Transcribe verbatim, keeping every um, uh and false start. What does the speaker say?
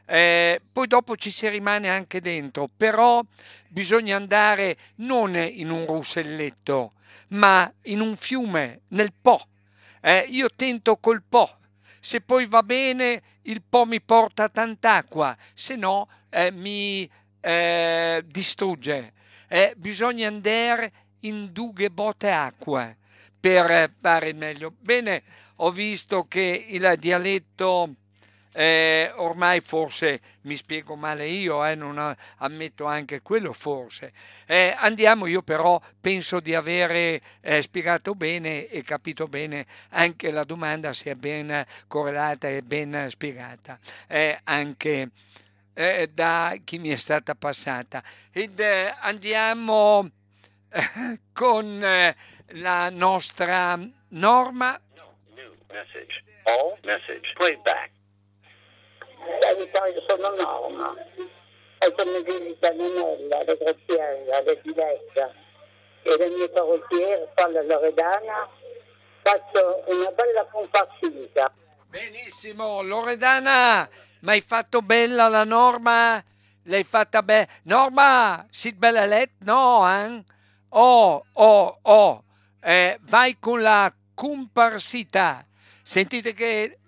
Eh, poi dopo ci si rimane anche dentro, però bisogna andare non in un russelletto, ma in un fiume, nel Po. Eh, io tento col Po, se poi va bene il Po mi porta tant'acqua, se no eh, mi eh, distrugge. Eh, bisogna andare in dughe botte acqua per eh, fare il meglio. Bene, ho visto che il dialetto eh, ormai forse mi spiego male io, eh, non a- ammetto anche quello forse. Eh, andiamo, io però penso di avere eh, spiegato bene e capito bene anche la domanda, se è ben correlata e ben spiegata, eh, anche eh, da chi mi è stata passata. Ed eh, andiamo eh, con eh, la nostra Norma. New message. All message. Played back. Io sono Norma e sono di Zanonella, le Graziella, le Diletta e le mie parrucchiere, parla Loredana, faccio una bella comparsita. Benissimo, Loredana, ma hai fatto bella la Norma? L'hai fatta bene? Norma, sit bella let? No, eh? Oh, oh, oh, eh, vai con la comparsità. Sentite che